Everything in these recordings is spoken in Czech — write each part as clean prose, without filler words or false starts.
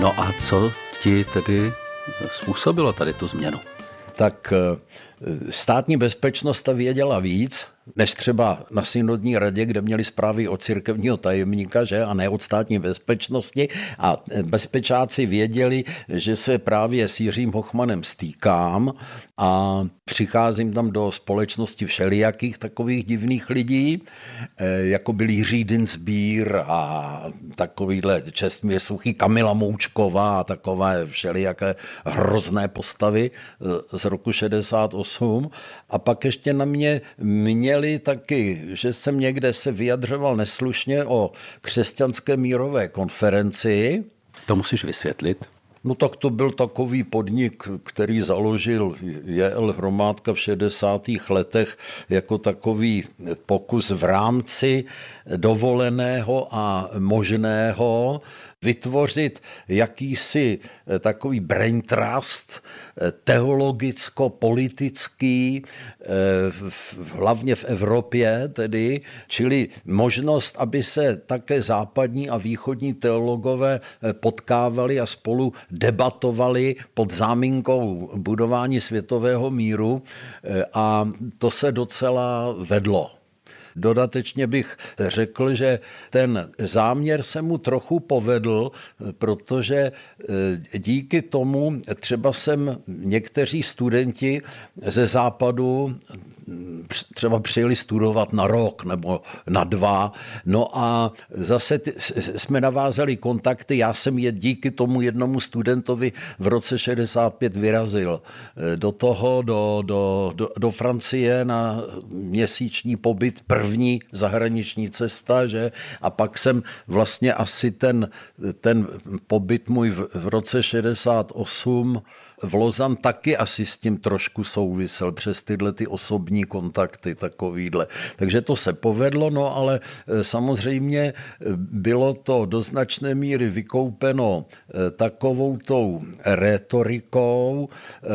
No a co ti tedy způsobilo tady tu změnu? Tak státní bezpečnost věděla víc, než třeba na synodní radě, kde měli zprávy od církevního tajemníka, že? A ne od státní bezpečnosti. A bezpečáci věděli, že se právě s Jiřím Hochmanem stýkám a přicházím tam do společnosti všelijakých takových divných lidí, jako byl Jiří Dinsbír a takovýhle Čestmír Suchý, Kamila Moučková a takové všelijaké hrozné postavy z roku 68. A pak ještě na mě měli taky, že jsem někde se vyjadřoval neslušně o křesťanské mírové konferenci. To musíš vysvětlit. No tak to byl takový podnik, který založil J.L. Hromádka v 60. letech jako takový pokus v rámci dovoleného a možného vytvořit jakýsi takový brain trust, teologicko-politický, hlavně v Evropě tedy, čili možnost, aby se také západní a východní teologové potkávali a spolu debatovali pod záminkou budování světového míru a to se docela vedlo. Dodatečně bych řekl, že ten záměr se mu trochu povedl, protože díky tomu třeba někteří studenti ze západu třeba přijeli studovat na rok nebo na 2. No a zase jsme navázali kontakty. Já jsem je díky tomu jednomu studentovi v roce 65 vyrazil do Francie na měsíční pobyt, první zahraniční cesta, že? A pak jsem vlastně asi ten pobyt můj v roce 68 v Lozan taky asi s tím trošku souvisel přes tyhle ty osobní kontakty takovýhle. Takže to se povedlo, no ale samozřejmě bylo to do značné míry vykoupeno takovou tou rétorikou.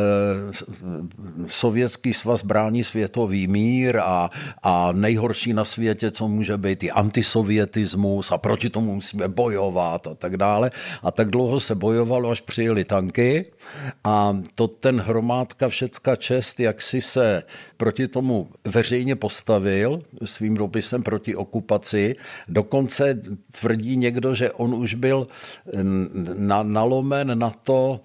Sovětský svaz brání světový mír a nejhorší na světě, co může být, je antisovietismus a proti tomu musíme bojovat a tak dále. A tak dlouho se bojovalo, až přijeli tanky a to ten Hromádka všecka čest, jak si se proti tomu veřejně postavil svým dopisem proti okupaci. Dokonce tvrdí někdo, že on už byl nalomen na to,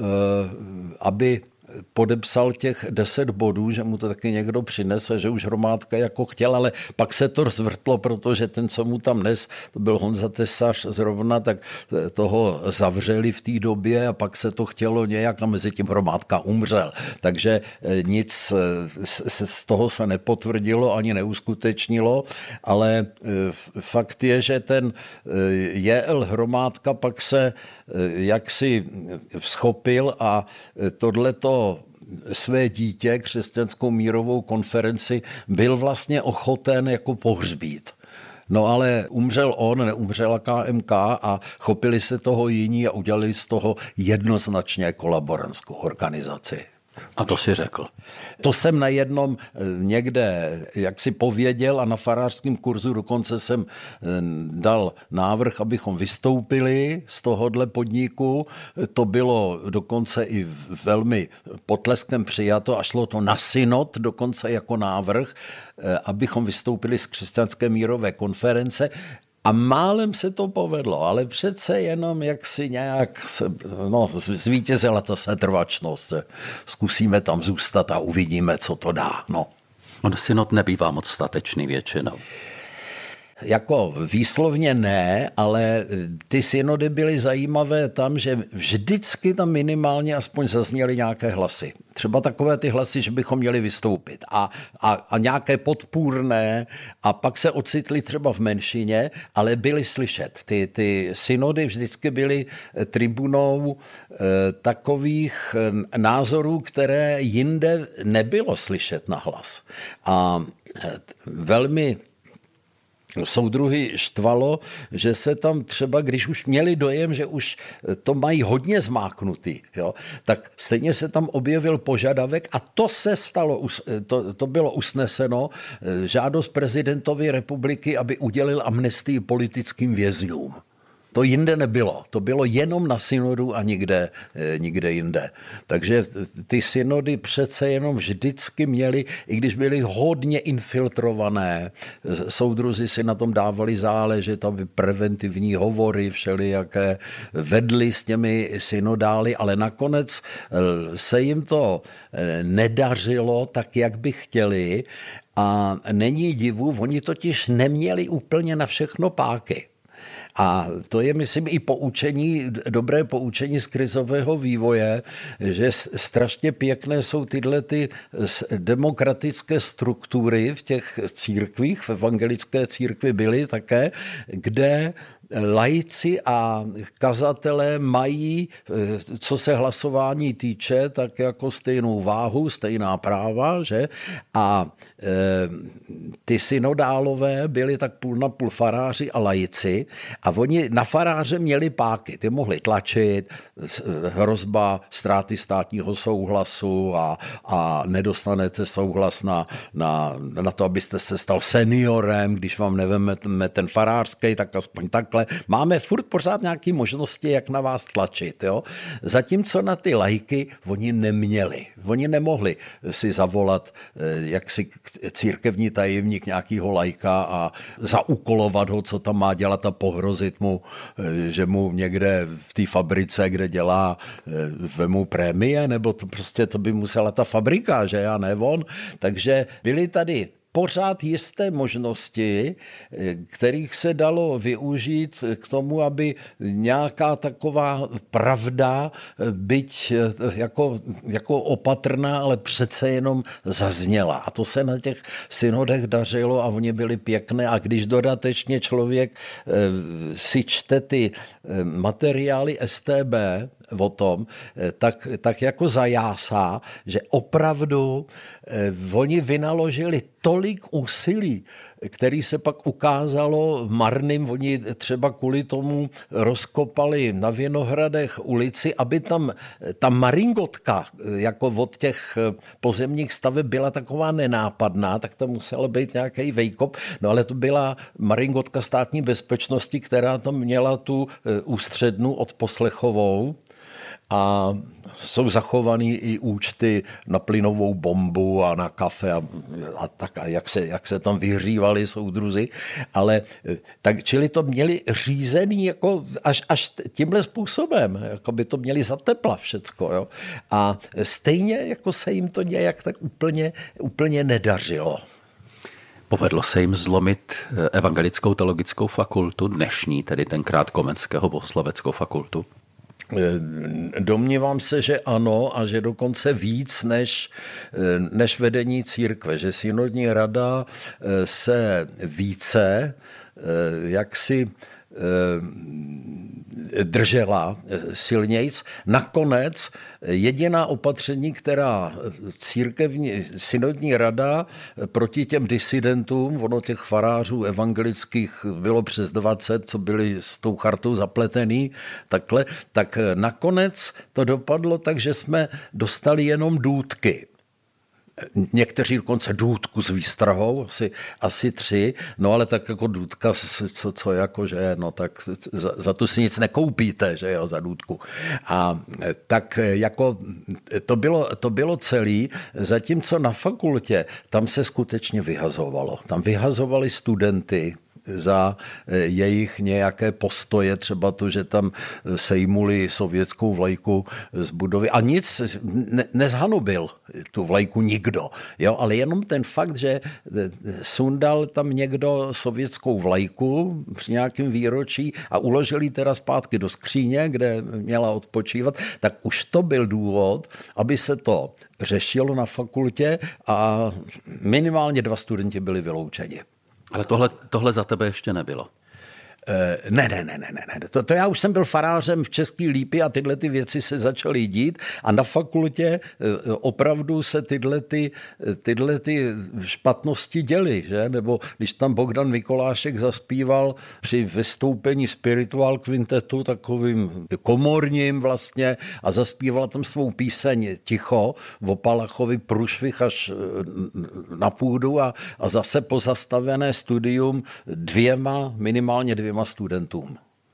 aby podepsal těch 10 bodů, že mu to taky někdo přinese, že už Hromádka jako chtěl, ale pak se to zvrtlo, protože ten, co mu tam nes, to byl Honza Tesař zrovna, tak toho zavřeli v té době a pak se to chtělo nějak a mezi tím Hromádka umřel. Takže nic z toho se nepotvrdilo ani neuskutečnilo, ale fakt je, že ten J.L. Hromádka pak se jaksi vzchopil a tohleto své dítě, křesťanskou mírovou konferenci, byl vlastně ochoten jako pohřbít. No ale umřel on, neumřela KMK a chopili se toho jiní a udělali z toho jednoznačně kolaborantskou organizaci. A to si řekl. To jsem na jednom někde jaksi pověděl a na farářském kurzu dokonce jsem dal návrh, abychom vystoupili z tohohle podniku. To bylo dokonce i velmi potleskem přijato a šlo to na synod dokonce jako návrh, abychom vystoupili z křesťanské mírové konference. A málem se to povedlo, ale přece jenom jaksi nějak zvítězila ta setrvačnost. Zkusíme tam zůstat a uvidíme, co to dá. No. On synod nebývá moc statečný většinou. Jako výslovně ne, ale ty synody byly zajímavé tam, že vždycky tam minimálně aspoň zazněly nějaké hlasy. Třeba takové ty hlasy, že bychom měli vystoupit a nějaké podpůrné a pak se ocitli třeba v menšině, ale byly slyšet. Ty synody vždycky byly tribunou takových názorů, které jinde nebylo slyšet na hlas. A velmi soudruhy štvalo, že se tam třeba, když už měli dojem, že už to mají hodně zmáknutý, jo, tak stejně se tam objevil požadavek a to se stalo, to bylo usneseno, žádost prezidentovi republiky, aby udělil amnestii politickým vězňům. To jinde nebylo. To bylo jenom na synodu a nikde jinde. Takže ty synody přece jenom vždycky měly, i když byly hodně infiltrované, soudruzi si na tom dávali záležet, aby preventivní hovory všelijaké vedli s těmi synodály, ale nakonec se jim to nedařilo tak, jak by chtěli, a není divu, oni totiž neměli úplně na všechno páky. A to je, myslím, i dobré poučení z krizového vývoje, že strašně pěkné jsou tyhle ty demokratické struktury v těch církvích, v evangelické církvi byly také, kde laici a kazatelé mají, co se hlasování týče, tak jako stejnou váhu, stejná práva, že? A ty synodálové byli tak půl na půl faráři a laici a oni na faráře měli páky, ty mohli tlačit, hrozba ztráty státního souhlasu a nedostanete souhlas na to, abyste se stal seniorem, když vám neveme ten farářský, tak aspoň takhle. Máme furt pořád nějaké možnosti, jak na vás tlačit. Jo? Zatímco na ty laiky oni neměli. Oni nemohli si zavolat jaksi církevní tajemník nějakého laika a zaúkolovat ho, co tam má dělat a pohrozit mu, že mu někde v té fabrice, kde dělá, vemu prémie, nebo to by musela ta fabrika, že a ne on. Takže byli tady pořád jisté možnosti, kterých se dalo využít k tomu, aby nějaká taková pravda, byť jako opatrná, ale přece jenom zazněla. A to se na těch synodech dařilo a oni byli pěkné. A když dodatečně člověk si čte ty materiály STB o tom, tak jako zajásá, že opravdu oni vynaložili tolik úsilí, který se pak ukázalo marným. Oni třeba kvůli tomu rozkopali na Vinohradech ulici, aby tam ta maringotka jako od těch pozemních staveb byla taková nenápadná, tak tam musel být nějaký vejkop. No ale to byla maringotka státní bezpečnosti, která tam měla tu ústřednu odposlechovou. A jsou zachovaný i účty na plynovou bombu a na kafe a jak se tam vyhřívali soudruzi, ale tak, čili to měli řízený jako až tímhle způsobem, jako by to měli za tepla všecko, jo. A stejně jako se jim to nějak tak úplně nedařilo. Povedlo se jim zlomit Evangelickou teologickou fakultu, dnešní, tedy tenkrát Komenského bohosloveckou fakultu? Domnívám se, že ano a že dokonce víc než vedení církve, že synodní rada se více jaksi držela silnějc. Nakonec jediná opatření, která synodní rada proti těm disidentům, ono těch farářů evangelických bylo přes 20, co byli s tou chartou zapletený, takhle, tak nakonec to dopadlo tak, že jsme dostali jenom důtky. Někteří dokonce důtku s výstrahou, asi 3, no ale tak jako důtka, co jakože, no tak za tu si nic nekoupíte, že jo, za důtku. A tak jako to bylo celý, zatímco na fakultě tam se skutečně vyhazovalo. Tam vyhazovali studenty za jejich nějaké postoje, třeba to, že tam sejmuli sovětskou vlajku z budovy a nic nezhanubil tu vlajku nikdo, jo, ale jenom ten fakt, že sundal tam někdo sovětskou vlajku při nějakém výročí a uložil ji teda zpátky do skříně, kde měla odpočívat, tak už to byl důvod, aby se to řešilo na fakultě a minimálně 2 studenti byli vyloučeni. Ale tohle za tebe ještě nebylo. Ne. To já už jsem byl farářem v České Lípy a tyhle ty věci se začaly dít a na fakultě opravdu se tyhle ty špatnosti děly, že? Nebo když tam Bogdan Mikolášek zaspíval při vystoupení Spiritual Quintetu, takovým komorním vlastně, a zaspíval tam svou píseň Ticho o Palachovi průšvih až na půdu a zase pozastavené studium minimálně dvěma studentům.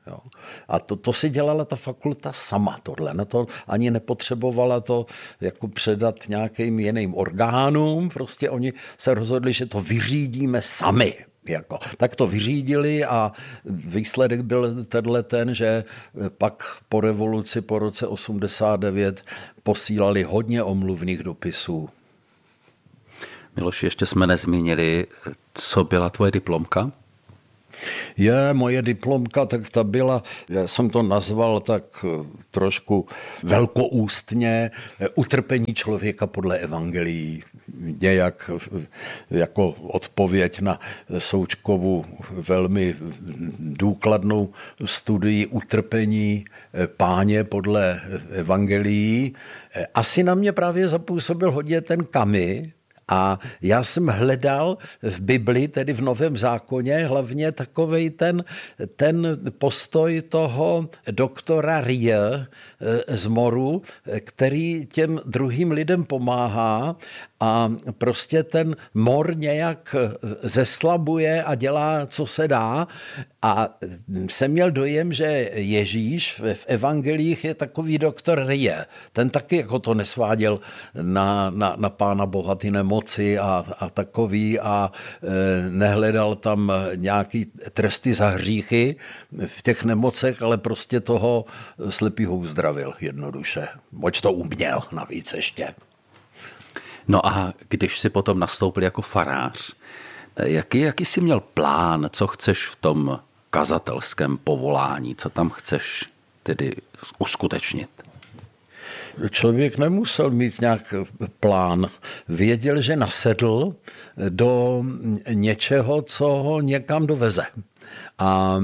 Jo. A to si dělala ta fakulta sama tohle. Na to ani nepotřebovala to jako předat nějakým jiným orgánům. Prostě oni se rozhodli, že to vyřídíme sami. Jako. Tak to vyřídili a výsledek byl ten, že pak po revoluci, po roce 89 posílali hodně omluvných dopisů. Miloši, ještě jsme nezmínili, co byla tvoje diplomka? Moje diplomka, tak ta byla, já jsem to nazval tak trošku velkoústně, utrpení člověka podle evangelií. Nějak jako odpověď na Součkovu velmi důkladnou studii utrpení Páně podle evangelií. Asi na mě právě zapůsobil hodně ten Camus. A já jsem hledal v Bibli, tedy v Novém zákoně, hlavně takovej ten postoj toho doktora Rie z Moru, který těm druhým lidem pomáhá a prostě ten mor nějak zeslabuje a dělá, co se dá. A jsem měl dojem, že Ježíš v evangelích je takový doktor Rie. Ten taky jako to nesváděl na Pána Boha ty nemoci a takový a nehledal tam nějaký tresty za hříchy v těch nemocech, ale prostě toho slepýho uzdravil jednoduše. Moč to uměl navíc ještě. No a když si potom nastoupil jako farář, jaký jsi měl plán, co chceš v tom kazatelském povolání, co tam chceš tedy uskutečnit? Člověk nemusel mít nějak plán. Věděl, že nasedl do něčeho, co ho někam doveze. A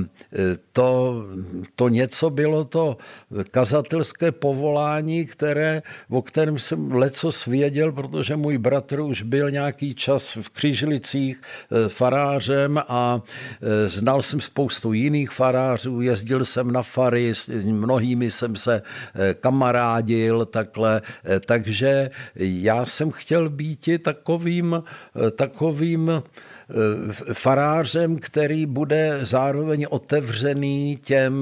to něco bylo to kazatelské povolání, o kterém jsem lecos věděl, protože můj bratr už byl nějaký čas v Křížlicích farářem a znal jsem spoustu jiných farářů, jezdil jsem na fary, s mnohými jsem se kamarádil, takhle, takže já jsem chtěl být takovým farářem, který bude zároveň otevřený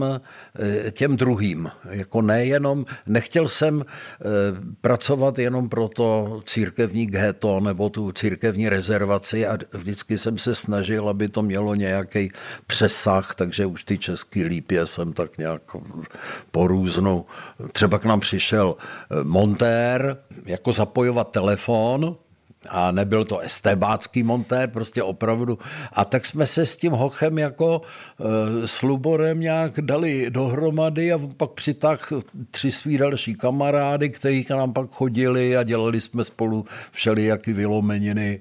těm druhým. Jako nechtěl jsem pracovat jenom pro to církevní ghetto nebo tu církevní rezervaci a vždycky jsem se snažil, aby to mělo nějaký přesah, takže už ty český lípě jsem tak nějak porůznou. Třeba k nám přišel montér, jako zapojovat telefon, a nebyl to estébácký montér, prostě opravdu. A tak jsme se s tím hochem jako s Luborem nějak dali dohromady a pak přitáh 3 svý další kamarády, kteří k nám pak chodili a dělali jsme spolu všelijaký vylomeniny,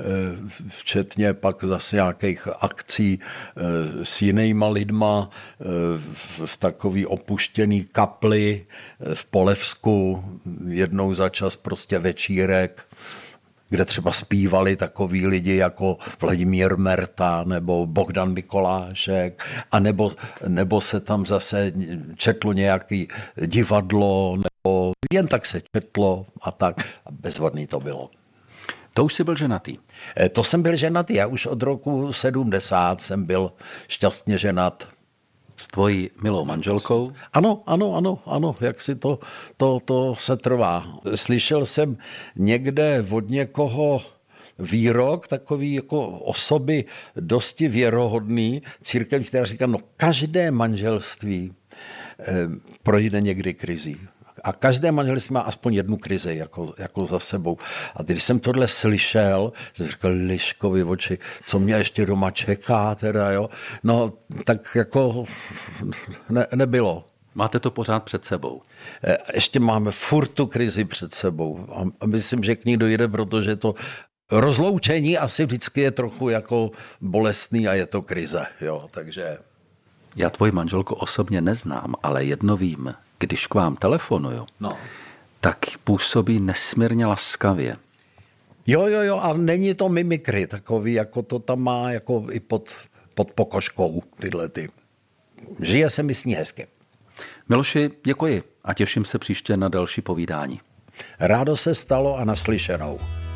včetně pak zase nějakých akcí s jinýma lidma v takový opuštěný kapli v Polevsku, jednou za čas prostě večírek, kde třeba zpívali takoví lidi jako Vladimír Merta nebo Bogdan Mikolášek, a nebo se tam zase četlo nějaký divadlo, nebo jen tak se četlo a tak. A bezvadný to bylo. To už jsi byl ženatý? To jsem byl ženatý. Já už od roku 70 jsem byl šťastně ženat. S tvojí milou manželkou? Ano, jak si to se trvá. Slyšel jsem někde od někoho výrok takový jako osoby dosti věrohodný, církev, která říká, každé manželství projde někdy krizí. A každé manželství má aspoň jednu krizi jako za sebou. A když jsem tohle slyšel, jsem říkal, liškovi oči, co mě ještě doma čeká teda, jo. No, tak jako nebylo. Máte to pořád před sebou? Ještě máme furt tu krizi před sebou. A myslím, že k ní dojde, protože to rozloučení asi vždycky je trochu jako bolestný a je to krize, jo, takže... Já tvoji manželku osobně neznám, ale jedno vím. Když k vám telefonuju, tak působí nesmírně laskavě. Jo, a není to mimikry takový, jako to tam má jako i pod pokožkou tyhle ty. Žije se mi s ní hezky. Miloši, děkuji a těším se příště na další povídání. Rádo se stalo a naslyšenou.